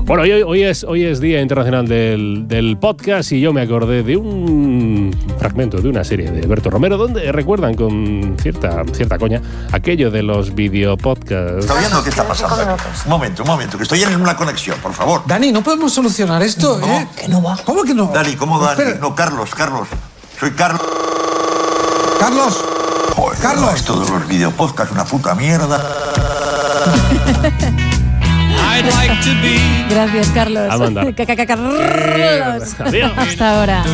Bueno, hoy es Día Internacional del Podcast y yo me acordé de un fragmento de una serie de Berto Romero donde recuerdan con cierta coña aquello de los videopodcasts. ¿Está oyendo qué está pasando? Un momento, que estoy en una conexión, por favor. Dani, no podemos solucionar esto, No, ¿eh? que no va. ¿Cómo que no? Dani, ¿cómo Dani? Espera. No, Carlos. Soy Carlos. Carlos. Joder, Carlos. no, esto de los videopodcasts, una puta mierda. Gracias, Carlos. Amanda. Carlos. Adiós. Hasta ahora.